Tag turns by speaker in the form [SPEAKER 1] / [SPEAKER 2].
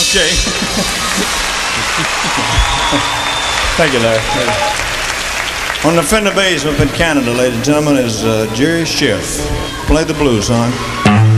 [SPEAKER 1] Okay. Thank you, Larry. On the Fender bass up in Canada, ladies and gentlemen, is Jerry Schiff. Play the blues song.